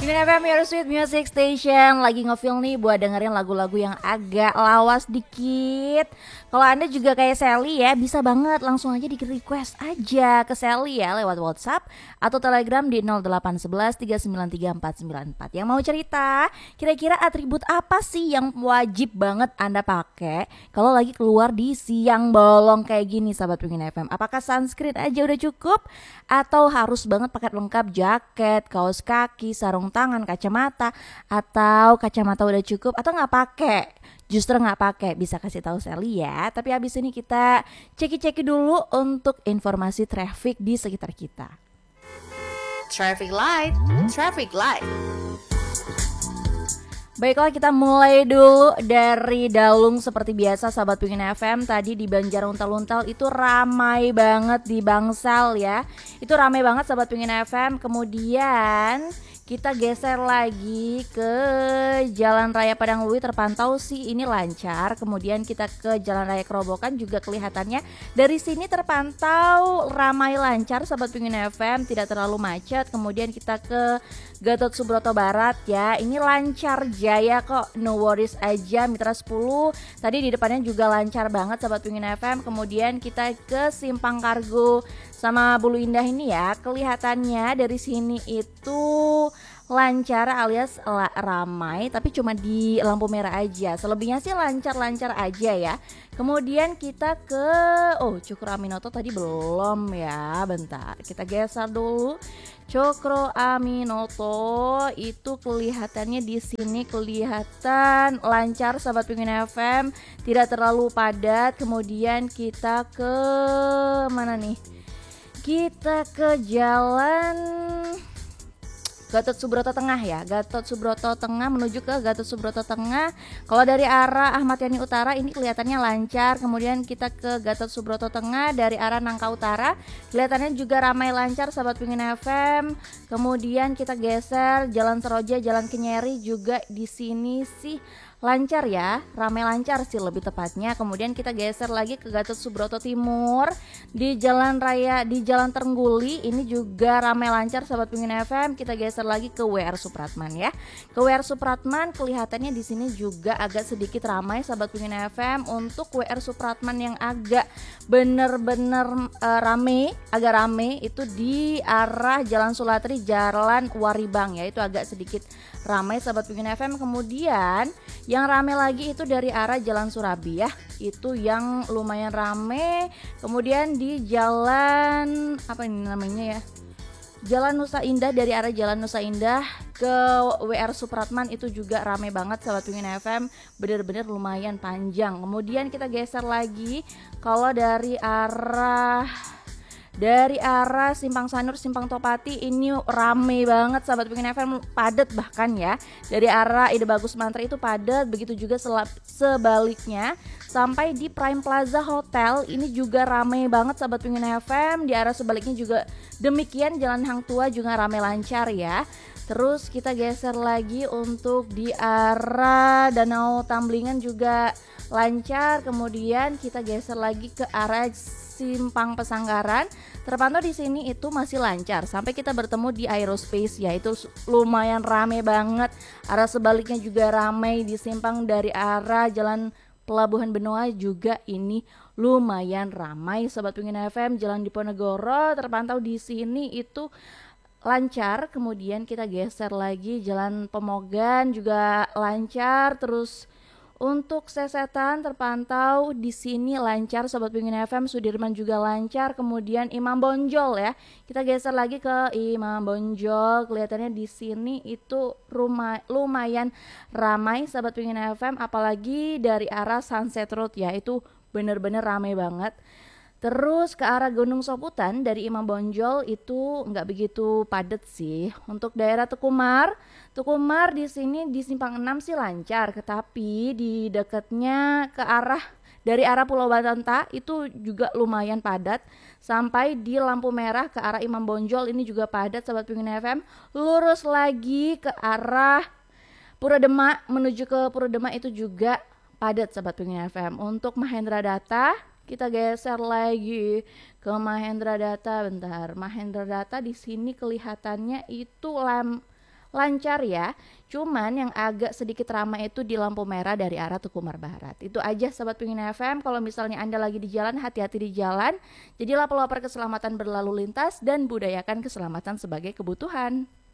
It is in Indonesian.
Pingin FM Your Sweet Music Station. Lagi ngefeel nih buat dengerin lagu-lagu yang agak lawas dikit. Kalau Anda juga kayak Sally ya, bisa banget langsung aja di request aja ke Sally ya lewat WhatsApp atau Telegram di 0811 393 494. Yang mau cerita, kira-kira atribut apa sih yang wajib banget Anda pakai kalau lagi keluar di siang bolong kayak gini, sahabat Pingin FM? Apakah sunscreen aja udah cukup atau harus banget pakai lengkap jaket, kaos kaki, sarung tangan, kacamata, atau kacamata udah cukup atau nggak pakai? Justru nggak pakai, bisa kasih tahu Sally ya. Tapi habis ini kita ceki-ceki dulu untuk informasi traffic di sekitar kita. Traffic light, traffic light. Baiklah, kita mulai dulu dari Dalung seperti biasa, sahabat Pingin FM. Tadi di Banjar Untal-Untal itu ramai banget di Bangsal ya. Itu ramai banget sahabat Pingin FM. Kemudian kita geser lagi ke Jalan Raya Padang-Lui, terpantau sih ini lancar. Kemudian kita ke Jalan Raya Kerobokan juga kelihatannya dari sini terpantau ramai lancar sahabat Pingin FM, tidak terlalu macet. Kemudian kita ke Gatot Subroto Barat ya, ini lancar jaya kok, no worries aja. Mitra 10 tadi di depannya juga lancar banget sahabat Pingin FM. Kemudian kita ke Simpang Kargo sama Bulu Indah ini ya, kelihatannya dari sini itu lancar alias ramai, tapi cuma di lampu merah aja. Selebihnya sih lancar-lancar aja ya. Kemudian kita ke Cokro Aminoto tadi belum ya. Bentar, kita geser dulu. Cokro Aminoto itu kelihatannya di sini kelihatan lancar sahabat Pingin FM, tidak terlalu padat. Kemudian kita ke mana nih? Kita ke Jalan Gatot Subroto Tengah ya, Gatot Subroto Tengah menuju ke Gatot Subroto Tengah. Kalau dari arah Ahmad Yani Utara ini kelihatannya lancar. Kemudian kita ke Gatot Subroto Tengah dari arah Nangka Utara, kelihatannya juga ramai lancar sahabat Pingin FM. Kemudian kita geser Jalan Seroja, Jalan Kenyeri juga di sini sih lancar ya, ramai lancar sih lebih tepatnya. Kemudian kita geser lagi ke Gatot Subroto Timur di Jalan Raya, di Jalan Tengguli ini juga ramai lancar sahabat Pingin FM. Kita geser lagi ke WR Supratman ya. Ke WR Supratman kelihatannya di sini juga agak sedikit ramai sahabat Pingin FM. Untuk WR Supratman yang agak bener-bener agak rame itu di arah Jalan Sulatri, Jalan Waribang ya, itu agak sedikit ramai sahabat Pingin FM. Kemudian yang rame lagi itu dari arah Jalan Surabi ya, itu yang lumayan rame. Kemudian di jalan apa ini namanya ya, Jalan Nusa Indah, dari arah Jalan Nusa Indah ke WR Supratman itu juga rame banget sahabat Pingin FM, bener-bener lumayan panjang. Kemudian kita geser lagi, kalau dari arah Simpang Sanur, Simpang Topati ini rame banget sahabat Pingin FM, padat bahkan ya. Dari arah Ide Bagus Mantra itu padat, begitu juga sebaliknya sampai di Prime Plaza Hotel ini juga rame banget sahabat Pingin FM. Di arah sebaliknya juga demikian, Jalan Hang Tua juga rame lancar ya. Terus kita geser lagi untuk di arah Danau Tamblingan juga lancar. Kemudian kita geser lagi ke arah Simpang Pesanggaran, terpantau di sini itu masih lancar sampai kita bertemu di Aerospace ya, itu lumayan rame banget. Arah sebaliknya juga ramai di simpang dari arah Jalan Pelabuhan Benoa juga ini lumayan ramai sahabat Pingin FM. Jalan Diponegoro terpantau di sini itu lancar. Kemudian kita geser lagi Jalan Pemogan juga lancar. Terus untuk Sesetan terpantau di sini lancar sahabat Pingin FM. Sudirman juga lancar. Kemudian Imam Bonjol ya, kita geser lagi ke Imam Bonjol, kelihatannya di sini itu lumayan ramai sahabat Pingin FM, apalagi dari arah Sunset Road ya, itu bener-bener ramai banget. Terus ke arah Gunung Soputan dari Imam Bonjol itu nggak begitu padat sih. Untuk daerah Tukumar di sini di Simpang 6 sih lancar, tetapi di dekatnya ke arah dari arah Pulau Batanta itu juga lumayan padat. Sampai di lampu merah ke arah Imam Bonjol ini juga padat sahabat Pingin FM. Lurus lagi ke arah Pura Demak, menuju ke Pura Demak itu juga padat sahabat Pingin FM. Untuk Mahendra Data kita geser lagi ke Mahendra Data. Bentar, Mahendra Data di sini kelihatannya itu lancar ya. Cuman yang agak sedikit ramai itu di lampu merah dari arah Tukumar Barat. Itu aja Sobat Pingin FM, kalau misalnya Anda lagi di jalan, hati-hati di jalan. Jadilah pelopor keselamatan berlalu lintas dan budayakan keselamatan sebagai kebutuhan.